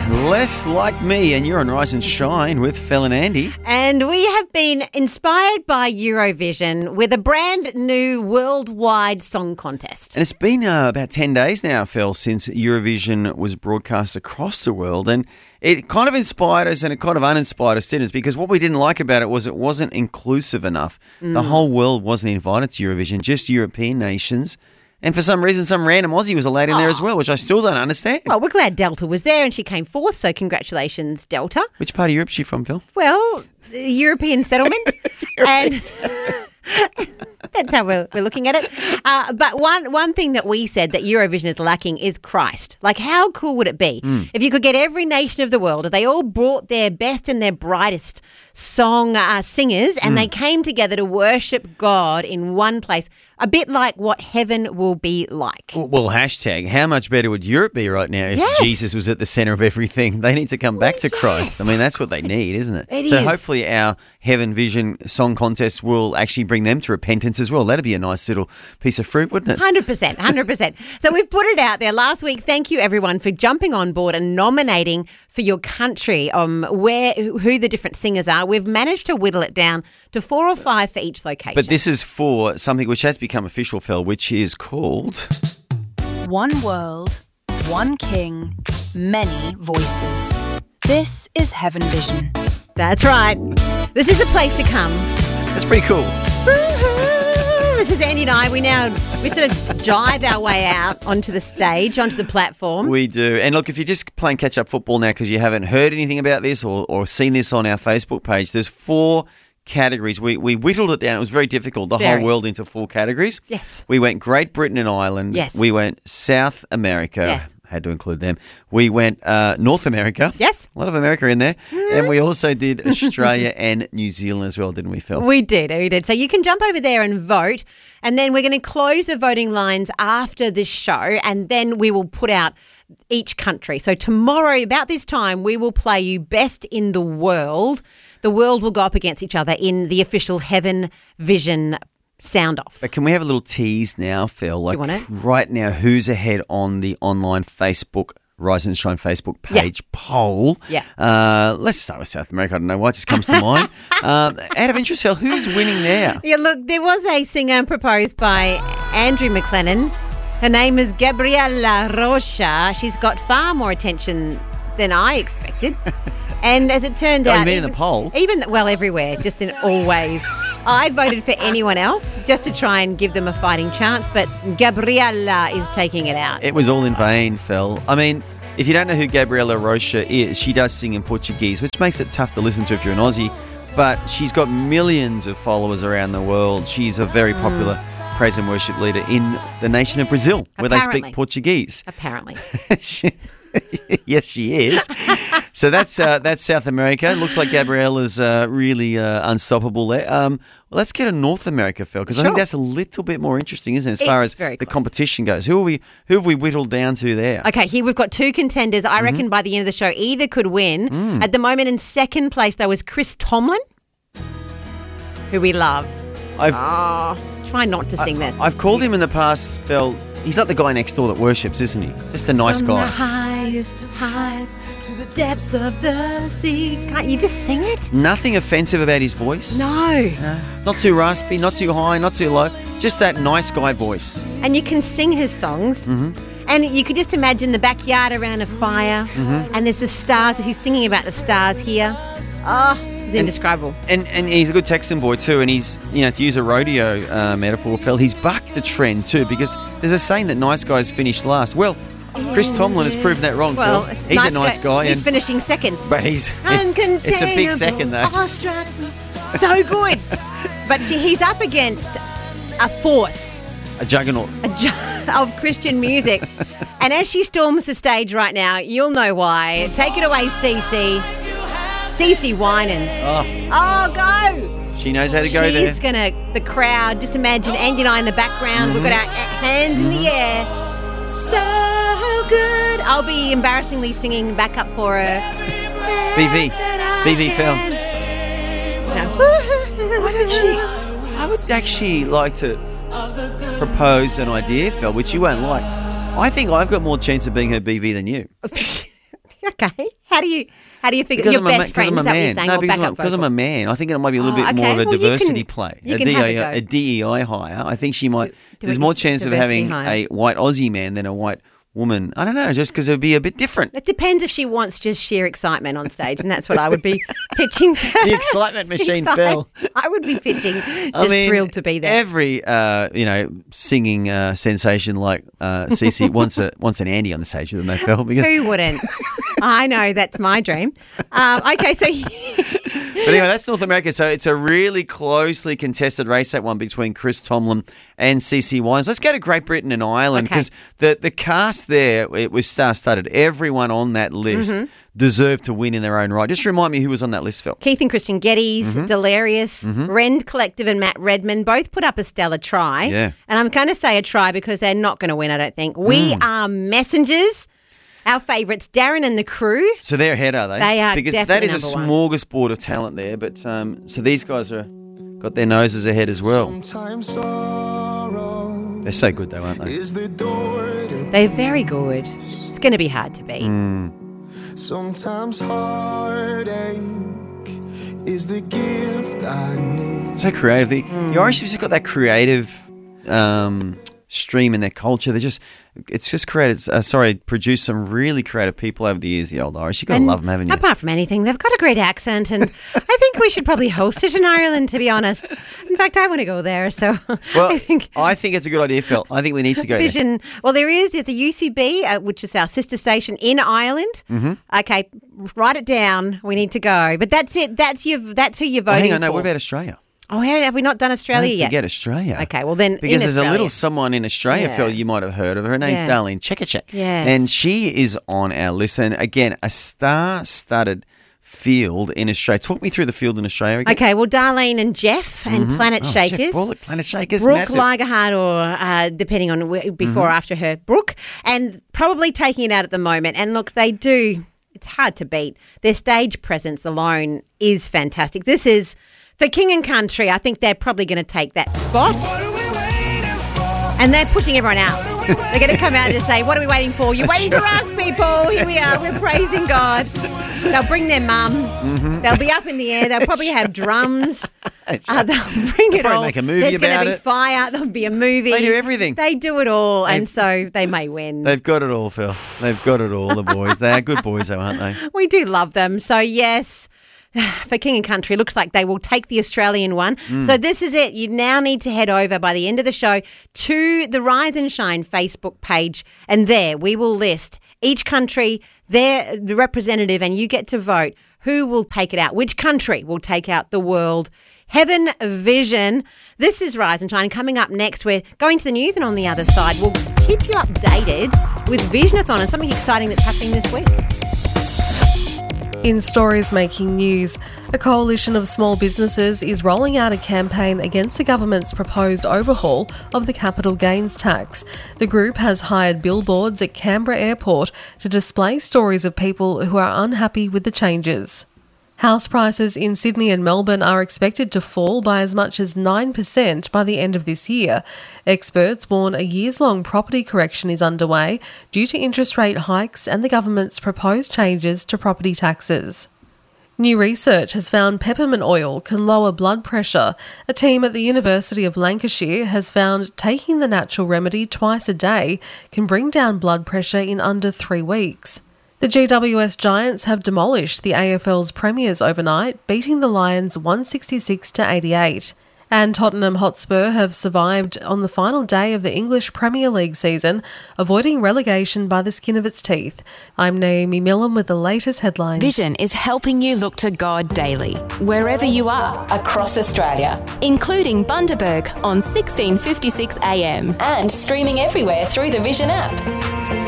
Less Like Me, and you're on Rise and Shine with Phil and Andy. And we have been inspired by Eurovision with a brand new worldwide song contest. And it's been about 10 days now, Phil, since Eurovision was broadcast across the world. And it kind of inspired us and it kind of uninspired us, didn't it? Because what we didn't like about it was it wasn't inclusive enough. The whole world wasn't invited to Eurovision, just European nations. And for some reason, some random Aussie was allowed in there as well, which I still don't understand. Well, we're glad Delta was there and she came fourth, so congratulations, Delta. Which part of Europe is she from, Phil? Well, the European settlement. And that's how we're looking at it. But one thing that we said that Eurovision is lacking is Christ. Like, how cool would it be if you could get every nation of the world, if they all brought their best and their brightest song singers and they came together to worship God in one place, a bit like what heaven will be like. Well, hashtag, how much better would Europe be right now if Jesus was at the centre of everything? They need to come back to Christ. I mean, that's what they need, isn't it? It so is. Hopefully our Heaven Vision song contest will actually bring them to repentance as well. That'd be a nice little piece of fruit, wouldn't it? 100%. So we've put it out there last week. Thank you, everyone, for jumping on board and nominating for your country who the different singers are. We've managed to whittle it down to 4 or 5 for each location. But this is for something which has become official, Phil, which is called... One world, one king, many voices. This is Heaven Vision. That's right. This is the place to come. That's pretty cool. This is Andy and I. We sort of dive our way out onto the stage, onto the platform. We do. And look, if you're just playing catch-up football now because you haven't heard anything about this or seen this on our Facebook page, there's 4 categories. We whittled it down. It was very difficult, the whole world into 4 categories. Yes. We went Great Britain and Ireland. Yes. We went South America. Yes. Had to include them. We went North America. Yes. A lot of America in there. And we also did Australia and New Zealand as well, didn't we, Phil? We did. So you can jump over there and vote. And then we're going to close the voting lines after this show. And then we will put out each country. So tomorrow, about this time, we will play you Best in the World. The world will go up against each other in the official Heaven Vision sound off. But can we have a little tease now, Phil? Like, you want it? right now, who's ahead on the online Facebook, Rise and Shine Facebook page poll? Yeah. Let's start with South America. I don't know why, it just comes to mind. Out of interest, Phil, who's winning there? Yeah, look, there was a singer proposed by Andrew McLennan. Her name is Gabriela Rocha. She's got far more attention than I expected. And as it turned out... You mean in the poll? Everywhere, just in all ways. I voted for anyone else just to try and give them a fighting chance, but Gabriela is taking it out. It was all in vain, Phil. I mean, if you don't know who Gabriela Rocha is, she does sing in Portuguese, which makes it tough to listen to if you're an Aussie, but she's got millions of followers around the world. She's a very popular praise and worship leader in the nation of Brazil, where they speak Portuguese. Apparently. Yes, she is. So that's South America. It looks like Gabriela's really unstoppable there. Well, let's get to North America, Phil, because I think that's a little bit more interesting, isn't it, as far as the competition goes. Who have we whittled down to there? Okay, here we've got 2 contenders. I reckon by the end of the show, either could win. At the moment, in second place, though, is Chris Tomlin, who we love. Try not to sing this. I've called him in the past, Phil. He's like the guy next door that worships, isn't he? Just a nice guy. From the highest of heights to the depths of the sea. Can't you just sing it? Nothing offensive about his voice. No. Not too raspy, not too high, not too low. Just that nice guy voice. And you can sing his songs. And you could just imagine the backyard around a fire. And there's the stars. He's singing about the stars here. Oh, it's indescribable. And he's a good Texan boy too. And he's, to use a rodeo metaphor, Phil, he's bucked the trend too, because there's a saying that nice guys finish last. Well, Chris Tomlin has proven that wrong, Phil. He's a nice guy. He's finishing second. But it's a big second, though. So good. But he's up against a force. A juggernaut. Of Christian music. And as she storms the stage right now, you'll know why. Take it away, Cece. Cece Winans. Oh, go. She knows how to go there. She's going to, the crowd, just imagine Andy and I in the background. We've got our hands in the air. So good. I'll be embarrassingly singing back up for her. BV Phil. I would actually like to propose an idea, Phil, which you won't like. I think I've got more chance of being her BV than you. Okay. How do you figure Because your I'm a best friend? Is that what you're saying? No, or because backup I'm vocal? a man. I think it might be a little bit more okay. of a Well, you diversity can- play. you can have a go. A DEI hire. I think she might. There's it more as chance of diversity having hire. a white Aussie man than a white woman. I don't know, just because it would be a bit different. It depends if she wants just sheer excitement on stage, and that's what I would be pitching to her. The excitement machine fell. I would be pitching, just thrilled to be there. Every singing sensation like Cece wants an Andy on the stage with them. They fell because. Who wouldn't? I know, that's my dream. Okay, so But anyway, that's North America. So it's a really closely contested race, that one between Chris Tomlin and CeCe Winans. Let's go to Great Britain and Ireland because the cast there, it was star-studded. Everyone on that list deserved to win in their own right. Just remind me who was on that list, Phil. Keith and Christian Geddes, Delirious, Rend Collective and Matt Redman both put up a stellar try. Yeah. And I'm going to say a try because they're not going to win, I don't think. We Are Messengers. Our favourites, Darren and the crew. So they're ahead, are they? They are because definitely that is a number one. smorgasbord of talent there. But so these guys are got their noses ahead as well. They're so good, though, aren't they? They're very good. It's going to be hard to beat. Sometimes heartache is the gift I need. So creative. The Irish have just got that creative stream in their culture. It's just produced some really creative people over the years, the old Irish. You've got to love them, haven't you? Apart from anything, they've got a great accent, and I think we should probably host it in Ireland, to be honest. In fact, I want to go there, so Well, I think it's a good idea, Phil. I think we need to go there. Vision. Well, there's a UCB, which is our sister station in Ireland. Okay, write it down. We need to go, but that's it. That's who you're voting Hang on, no. for. What about Australia? Oh, have we not done Australia Don't yet? forget Australia. Okay, well then, because in there's Australia. a little someone in Australia, Yeah. Phil, you might have heard of. Her name's Yeah. Darlene Chekachek. Yes. And she is on our list. And again, a star-studded field in Australia. Talk me through the field in Australia again. Okay, well, Darlene and Jeff and Planet Shakers. Jeff Bullock, Planet Shakers, Brooke massive. Lagerhardt, or depending on before or after her, Brooke, and probably taking it out at the moment. And look, they do. It's hard to beat. Their stage presence alone is fantastic. This is for King and Country. I think they're probably going to take that spot, and they're pushing everyone out. They're going to come out and say, "What are we waiting for? You're waiting for us, people. Here we are. We're praising God." They'll bring their mum. They'll be up in the air. They'll probably have drums. That's right. They'll bring it Probably all. make a movie There's going about to be it. fire. There'll be a movie. They do everything. They do it all, and so they may win. They've got it all, Phil. They've got it all, the boys. They are good boys, though, aren't they? We do love them. So, yes, for King and Country, looks like they will take the Australian one. So this is it. You now need to head over by the end of the show to the Rise and Shine Facebook page, and there we will list each country, their representative, and you get to vote who will take it out, which country will take out the world Heaven Vision. This is Rise and Shine. Coming up next, we're going to the news, and on the other side, we'll keep you updated with Visionathon and something exciting that's happening this week. In stories making news, a coalition of small businesses is rolling out a campaign against the government's proposed overhaul of the capital gains tax. The group has hired billboards at Canberra Airport to display stories of people who are unhappy with the changes. House prices in Sydney and Melbourne are expected to fall by as much as 9% by the end of this year. Experts warn a years-long property correction is underway due to interest rate hikes and the government's proposed changes to property taxes. New research has found peppermint oil can lower blood pressure. A team at the University of Lancashire has found taking the natural remedy twice a day can bring down blood pressure in under 3 weeks. The GWS Giants have demolished the AFL's premiers overnight, beating the Lions 166-88. And Tottenham Hotspur have survived on the final day of the English Premier League season, avoiding relegation by the skin of its teeth. I'm Naomi Millen with the latest headlines. Vision is helping you look to God daily, wherever you are across Australia, including Bundaberg on 1656 AM and streaming everywhere through the Vision app.